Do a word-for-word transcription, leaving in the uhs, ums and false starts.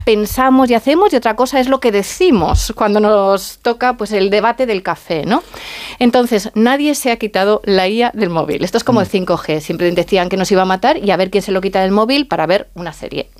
pensamos y hacemos y otra cosa es lo que decimos cuando nos toca pues el debate del café, ¿no? Entonces, nadie se ha quitado la I A del móvil. Esto es como el cinco G. Siempre decían que nos iba a matar y a ver quién se lo quita del móvil para ver una serie.